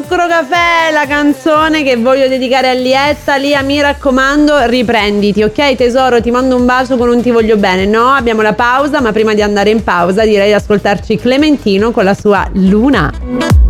Zucchero Caffè, la canzone che voglio dedicare a Lietta. Lia, mi raccomando, riprenditi, ok tesoro? Ti mando un bacio con un ti voglio bene. No, abbiamo la pausa, ma prima di andare in pausa direi di ascoltarci Clementino con la sua Luna.